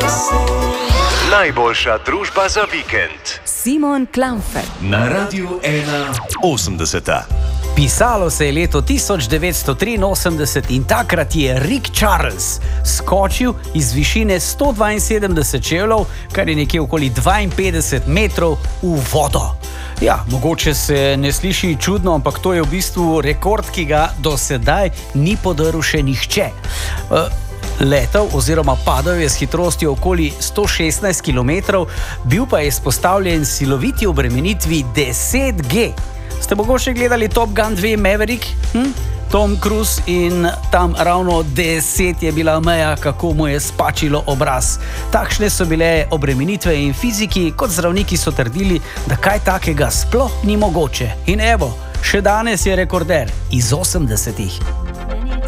Najboljša družba za vikend. Simon Klamfer Na Radiu 1.80. Pisalo se je leto 1983 in takrat je Rick Charles skočil iz višine 172 čevljev, kar je nekje okoli 52 metrov, v vodo. Ja, mogoče se ne sliši čudno, ampak to je v bistvu rekord, ki ga do sedaj ni podrl še nihče. Letel oziroma padal je s hitrostjo okoli 116 km, bil pa je izpostavljen siloviti obremenitvi 10G. Ste mogoče gledali Top Gun 2 Maverick? Tom Cruise in tam ravno 10 je bila meja, kako mu je spačilo obraz. Takšne so bile obremenitve in fiziki, kot zdravniki so trdili, da kaj takega sploh ni mogoče. In evo, še danes je rekorder iz 80-ih.